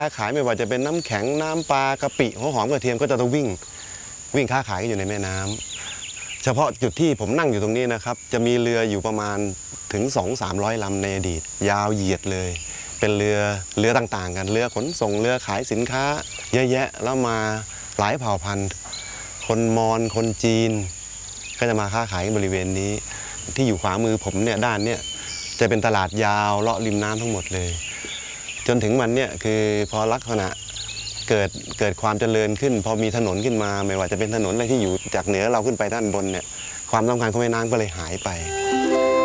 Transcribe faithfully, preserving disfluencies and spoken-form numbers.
ค้าขายไม่ว่าจะเป็นน้ำแข็งน้ำปลากะปิหัวหอมกระเทียมก็จะต้องวิ่งวิ่งค้าขายกันอยู่ในแม่น้ำเฉพาะจุดที่ผมนั่งอยู่ตรงนี้นะครับจะมีเรืออยู่ประมาณถึง สองถึงสามร้อย ลำในอดีตยาวเหยียดเลยเป็นเรือเรือต่างๆกันเรือขนส่งเรือขายสินค้าเยอะแยะแล้วมาหลายเผ่าพันธุ์คนมอญคนจีนก็จะมาค้าขายบริเวณนี้ที่อยู่ขวามือผมเนี่ยด้านเนี่ยจะเป็นตลาดยาวเลาะริมน้ำทั้งหมดเลยจนถึงวันเนี่ยคือพอลักษณะเกิดเกิดความเจริญขึ้นพอมีถนนขึ้นมาไม่ว่าจะเป็นถนนอะไรที่อยู่จากเหนือเราขึ้นไปด้านบนเนี่ยความสำคัญของแม่น้ำก็เลยหายไป